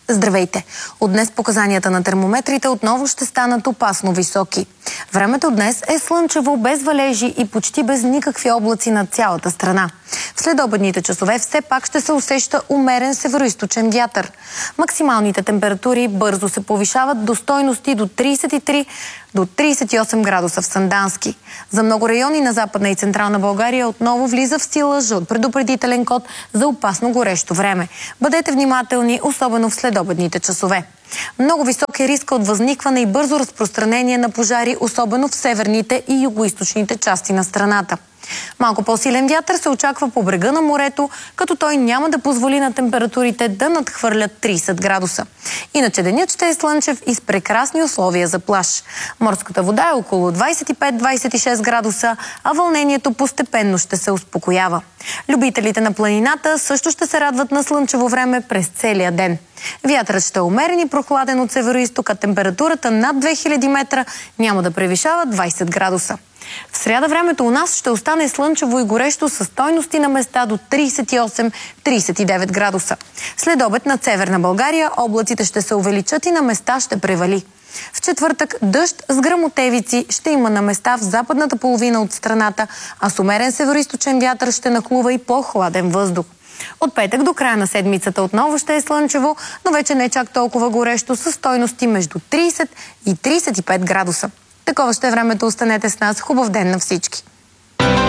Здравейте! От днес показанията на термометрите отново ще станат опасно високи. Времето днес е слънчево, без валежи и почти без никакви облаци над цялата страна. В следобедните часове все пак ще се усеща умерен североизточен вятър. Максималните температури бързо се повишават до стойности до 33 до 38 градуса в Сандански. За много райони на Западна и Централна България отново влиза в сила жълт предупредителен код за опасно горещо време. Бъдете внимателни, особено в следобедните часове. Много висок е риска от възникване и бързо разпространение на пожари, особено в северните и югоизточните части на страната. Малко по-силен вятър се очаква по брега на морето, като той няма да позволи на температурите да надхвърлят 30 градуса. Иначе денят ще е слънчев и с прекрасни условия за плаж. Морската вода е около 25-26 градуса, а вълнението постепенно ще се успокоява. Любителите на планината също ще се радват на слънчево време през целия ден. Вятърът ще е умерен и прохладен от североизток, а температурата над 2000 метра няма да превишава 20 градуса. В сряда времето у нас ще остане слънчево и горещо със стойности на места до 38-39 градуса. След обед над Северна България облаците ще се увеличат и на места ще превали. В четвъртък дъжд с гръмотевици ще има на места в западната половина от страната, а с умерен североизточен вятър ще нахлува и по-хладен въздух. От петък до края на седмицата отново ще е слънчево, но вече не е чак толкова горещо със стойности между 30 и 35 градуса. Такова ще е времето, останете с нас. Хубав ден на всички!